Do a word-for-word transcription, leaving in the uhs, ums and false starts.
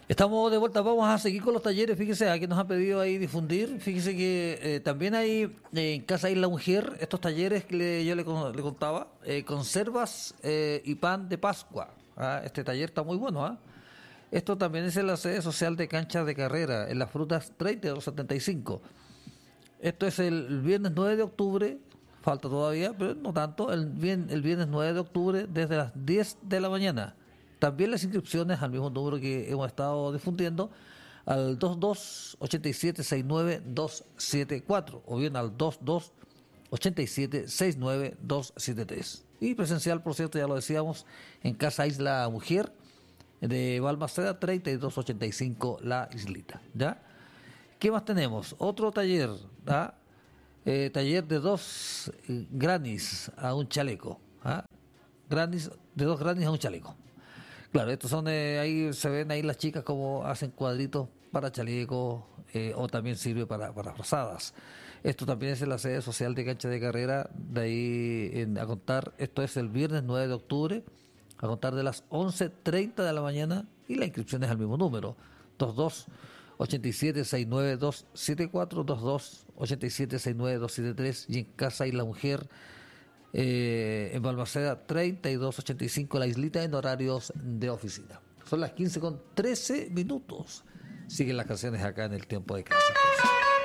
Estamos de vuelta, vamos a seguir con los talleres. Fíjese, aquí nos han pedido ahí difundir. Fíjese que eh, también hay eh, en Casa Isla Mujer estos talleres que le- yo le, con- le contaba, eh, conservas eh, y pan de Pascua. ¿Ah? Este taller está muy bueno. ¿Ah? Esto también es en la sede social de Cancha de Carrera, en las Frutas treinta y dos setenta y cinco. Esto es el viernes nueve de octubre, falta todavía, pero no tanto, el, vien- el viernes nueve de octubre desde las diez de la mañana. También las inscripciones al mismo número que hemos estado difundiendo, al dos dos ocho siete seis nueve dos siete cuatro o bien al dos dos ocho siete seis nueve dos siete tres. Y presencial, por cierto, ya lo decíamos, en Casa Isla Mujer de Balmaceda treinta y dos ochenta y cinco La Islita. ¿Ya? ¿Qué más tenemos? Otro taller, ¿ah? Eh, taller de dos eh, granis a un chaleco. ¿Ah? Granis, de dos granis a un chaleco. Claro, estos son, eh, ahí se ven ahí las chicas como hacen cuadritos para chalecos eh, o también sirve para, para frazadas. Esto también es en la sede social de Cancha de Carrera, de ahí en- a contar, esto es el viernes nueve de octubre, a contar de las once treinta de la mañana y la inscripción es al mismo número, dos dos ocho siete seis nueve dos siete cuatro, dos dos ocho siete seis nueve dos siete tres y en Casa y la Mujer eh, en Balmaceda treinta y dos ochenta y cinco La Islita en horarios de oficina. Son las quince con trece minutos. Siguen las canciones acá en el tiempo de clásicos.